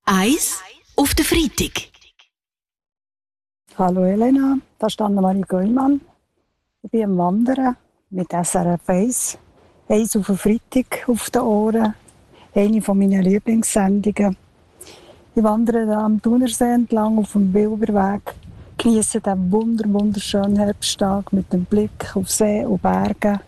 Eis auf den Freitag. Hallo Elena, da ist Anne-Marie Geumann. Ich bin am Wandern mit SRF 1. Eis auf den Freitag auf den Ohren. Eine meiner Lieblingssendungen. Ich wandere da am Thunersee entlang auf dem Bilberweg, genieße den wunderschönen Herbsttag mit dem Blick auf See und Berge.